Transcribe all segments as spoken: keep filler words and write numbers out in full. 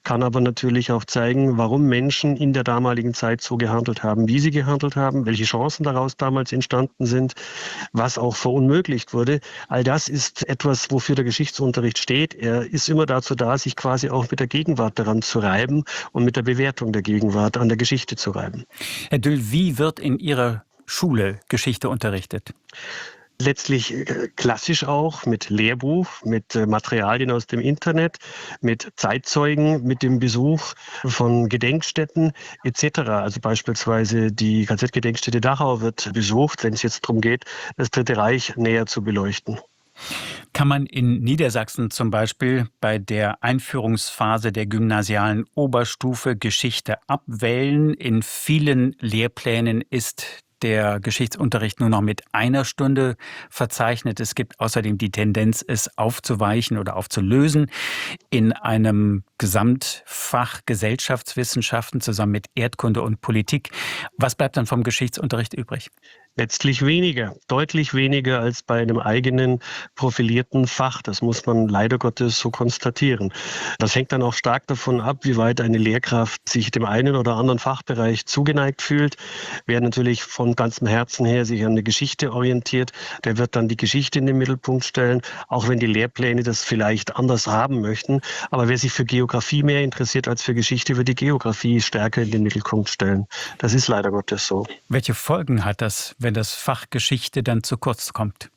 kann aber natürlich auch zeigen, warum Menschen in der damaligen Zeit so gehandelt haben, wie sie gehandelt haben, welche Chancen daraus damals entstanden sind, was auch verunmöglicht wurde. All das ist etwas, wofür der Geschichtsunterricht steht. Er ist immer dazu da, sich quasi auch mit der Gegenwart daran zu reiben und mit der Bewertung der Gegenwart an der Geschichte zu reiben. Herr Düll, wie wird in Ihrer Schule Geschichte unterrichtet? Letztlich äh, klassisch auch mit Lehrbuch, mit äh, Materialien aus dem Internet, mit Zeitzeugen, mit dem Besuch von Gedenkstätten et cetera. Also beispielsweise die K Z-Gedenkstätte Dachau wird besucht, wenn es jetzt darum geht, das Dritte Reich näher zu beleuchten. Kann man in Niedersachsen zum Beispiel bei der Einführungsphase der gymnasialen Oberstufe Geschichte abwählen? In vielen Lehrplänen ist der Geschichtsunterricht nur noch mit einer Stunde verzeichnet. Es gibt außerdem die Tendenz, es aufzuweichen oder aufzulösen in einem Gesamtfach Gesellschaftswissenschaften zusammen mit Erdkunde und Politik. Was bleibt dann vom Geschichtsunterricht übrig? Letztlich weniger, deutlich weniger als bei einem eigenen profilierten Fach. Das muss man leider Gottes so konstatieren. Das hängt dann auch stark davon ab, wie weit eine Lehrkraft sich dem einen oder anderen Fachbereich zugeneigt fühlt. Wer natürlich von ganzem Herzen her sich an der Geschichte orientiert, der wird dann die Geschichte in den Mittelpunkt stellen, auch wenn die Lehrpläne das vielleicht anders haben möchten. Aber wer sich für Geografie mehr interessiert als für Geschichte, wird die Geografie stärker in den Mittelpunkt stellen. Das ist leider Gottes so. Welche Folgen hat das, wenn das Fach Geschichte dann zu kurz kommt?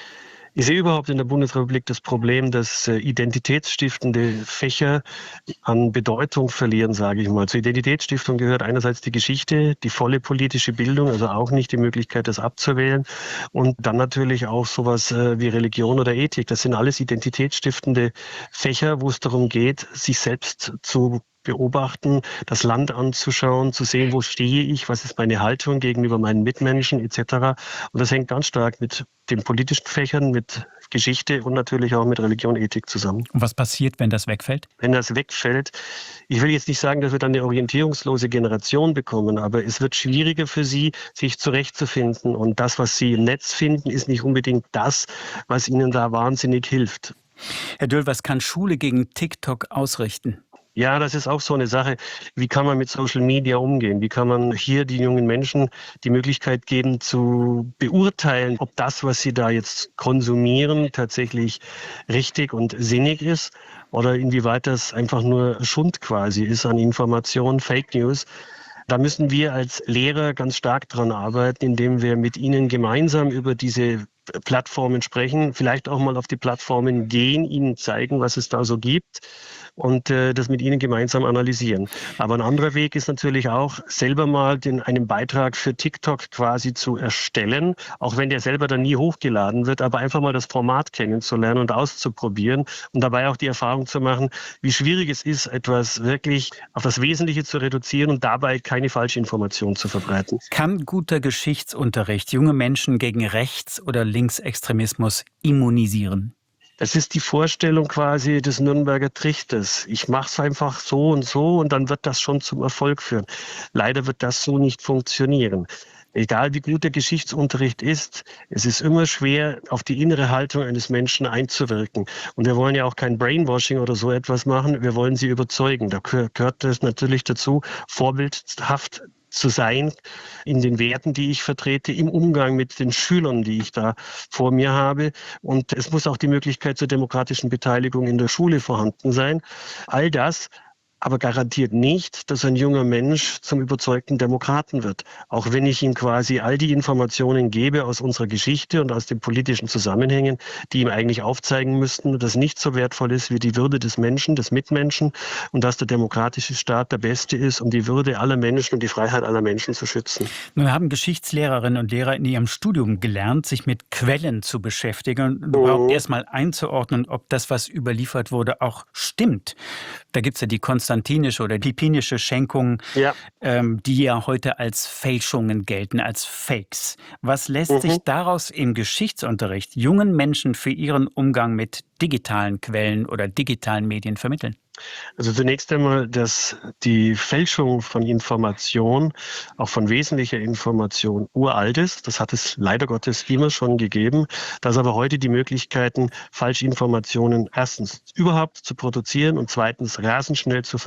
Ich sehe überhaupt in der Bundesrepublik das Problem, dass äh, identitätsstiftende Fächer an Bedeutung verlieren, sage ich mal. Zur Identitätsstiftung gehört einerseits die Geschichte, die volle politische Bildung, also auch nicht die Möglichkeit, das abzuwählen. Und dann natürlich auch sowas äh, wie Religion oder Ethik. Das sind alles identitätsstiftende Fächer, wo es darum geht, sich selbst zu beobachten, das Land anzuschauen, zu sehen, wo stehe ich, was ist meine Haltung gegenüber meinen Mitmenschen et cetera. Und das hängt ganz stark mit den politischen Fächern, mit Geschichte und natürlich auch mit Religion, Ethik zusammen. Und was passiert, wenn das wegfällt? Wenn das wegfällt, ich will jetzt nicht sagen, dass wir dann eine orientierungslose Generation bekommen, aber es wird schwieriger für sie, sich zurechtzufinden. Und das, was sie im Netz finden, ist nicht unbedingt das, was ihnen da wahnsinnig hilft. Herr Düll, was kann Schule gegen TikTok ausrichten? Ja, das ist auch so eine Sache. Wie kann man mit Social Media umgehen? Wie kann man hier den jungen Menschen die Möglichkeit geben, zu beurteilen, ob das, was sie da jetzt konsumieren, tatsächlich richtig und sinnig ist oder inwieweit das einfach nur Schund quasi ist an Informationen, Fake News. Da müssen wir als Lehrer ganz stark dran arbeiten, indem wir mit ihnen gemeinsam über diese Plattformen sprechen, vielleicht auch mal auf die Plattformen gehen, ihnen zeigen, was es da so gibt und äh, das mit ihnen gemeinsam analysieren. Aber ein anderer Weg ist natürlich auch, selber mal den, einen Beitrag für TikTok quasi zu erstellen, auch wenn der selber dann nie hochgeladen wird, aber einfach mal das Format kennenzulernen und auszuprobieren und dabei auch die Erfahrung zu machen, wie schwierig es ist, etwas wirklich auf das Wesentliche zu reduzieren und dabei keine falsche Information zu verbreiten. Kann guter Geschichtsunterricht junge Menschen gegen Rechts- oder Linksextremismus immunisieren? Das ist die Vorstellung quasi des Nürnberger Trichters. Ich mache es einfach so und so und dann wird das schon zum Erfolg führen. Leider wird das so nicht funktionieren. Egal wie gut der Geschichtsunterricht ist, es ist immer schwer, auf die innere Haltung eines Menschen einzuwirken. Und wir wollen ja auch kein Brainwashing oder so etwas machen, wir wollen sie überzeugen. Da gehört es natürlich dazu, vorbildhaft zu sein in den Werten, die ich vertrete, im Umgang mit den Schülern, die ich da vor mir habe. Und es muss auch die Möglichkeit zur demokratischen Beteiligung in der Schule vorhanden sein. All das aber garantiert nicht, dass ein junger Mensch zum überzeugten Demokraten wird. Auch wenn ich ihm quasi all die Informationen gebe aus unserer Geschichte und aus den politischen Zusammenhängen, die ihm eigentlich aufzeigen müssten, dass nicht so wertvoll ist wie die Würde des Menschen, des Mitmenschen und dass der demokratische Staat der beste ist, um die Würde aller Menschen und die Freiheit aller Menschen zu schützen. Nun haben Geschichtslehrerinnen und Lehrer in ihrem Studium gelernt, sich mit Quellen zu beschäftigen und überhaupt Mhm. erstmal einzuordnen, ob das, was überliefert wurde, auch stimmt. Da gibt es ja die konstantinische oder pipinische Schenkung, Ja. ähm, die ja heute als Fälschungen gelten, als Fakes. Was lässt Mhm. sich daraus im Geschichtsunterricht jungen Menschen für ihren Umgang mit digitalen Quellen oder digitalen Medien vermitteln? Also zunächst einmal, dass die Fälschung von Information, auch von wesentlicher Information, uralt ist. Das hat es leider Gottes immer schon gegeben. Dass aber heute die Möglichkeiten, Falschinformationen erstens überhaupt zu produzieren und zweitens rasend schnell zu